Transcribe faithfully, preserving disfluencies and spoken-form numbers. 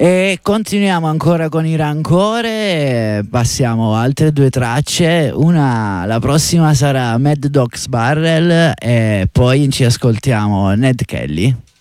E continuiamo ancora con i Rancore, passiamo altre due tracce, una, la prossima sarà Mad Dog's Barrel e poi ci ascoltiamo Ned Kelly.